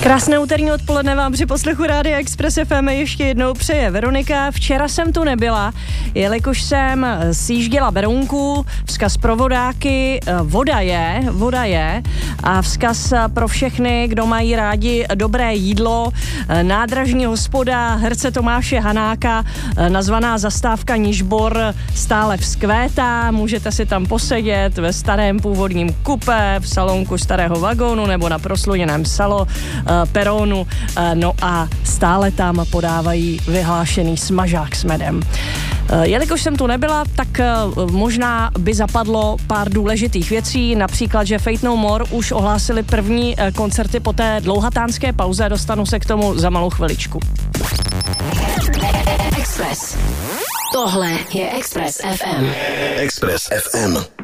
Krásné úterní odpoledne vám při poslechu Rádia Express FM ještě jednou přeje Veronika. Včera jsem tu nebyla, jelikož jsem sjížděla Berounku, vzkaz pro vodáky, voda je a vzkaz pro všechny, kdo mají rádi dobré jídlo, nádražní hospoda herce Tomáše Hanáka, nazvaná zastávka Nižbor stále vzkvétá, můžete si tam posedět ve starém původním kupé, v salonku starého vagónu nebo na prosluněném peronu, no a stále tam podávají vyhlášený smažák s medem. Jelikož jsem tu nebyla, tak možná by zapadlo pár důležitých věcí, například, že Fate No More už ohlásili první koncerty po té dlouhatánské pauze, dostanu se k tomu za malou chviličku. Express. Tohle je Express FM. Express FM.